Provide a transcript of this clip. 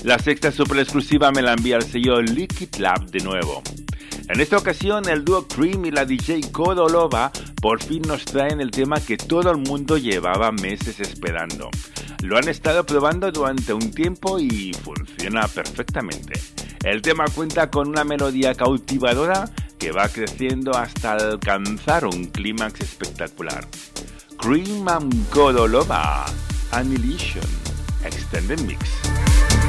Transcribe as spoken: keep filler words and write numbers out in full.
La sexta super exclusiva me la envía el sello Liquid Lab de nuevo. En esta ocasión el dúo Cream y la D J Kodolova por fin nos traen el tema que todo el mundo llevaba meses esperando. Lo han estado probando durante un tiempo y funciona perfectamente. El tema cuenta con una melodía cautivadora que va creciendo hasta alcanzar un clímax espectacular. Cream and Kodolova, Annihilation, Extended Mix.